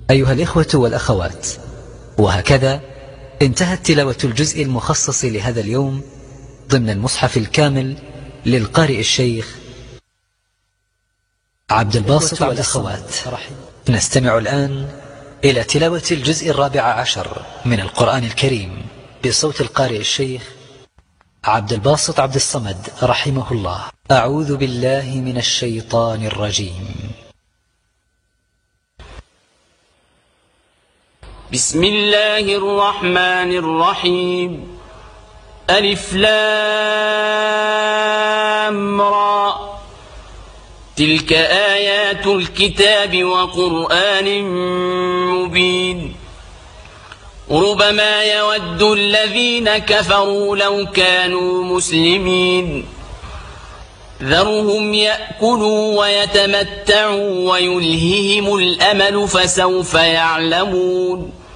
أيها الإخوة والأخوات، وهكذا انتهت تلاوة الجزء المخصص لهذا اليوم ضمن المصحف الكامل للقارئ الشيخ عبد الباسط عبد الصمد. نستمع الآن إلى تلاوة الجزء 14 من القرآن الكريم بصوت القارئ الشيخ عبد الباسط عبد الصمد رحمه الله. أعوذ بالله من الشيطان الرجيم. بسم الله الرحمن الرحيم. ألف لام را. تلك آيات الكتاب وقرآن مبين. ربما يود الذين كفروا لو كانوا مسلمين. ذرهم يأكلوا ويتمتعوا ويلههم الأمل فسوف يعلمون.